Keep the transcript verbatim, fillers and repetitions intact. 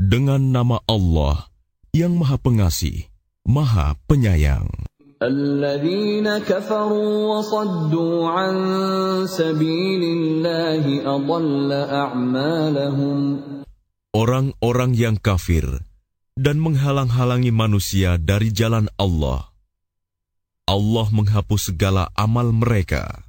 Dengan nama Allah yang Maha Pengasih, Maha Penyayang. الذين كفروا وصدوا عن سبيل الله أضل أعمالهم. Orang-orang yang kafir dan menghalang-halangi manusia dari jalan Allah. Allah menghapus segala amal mereka.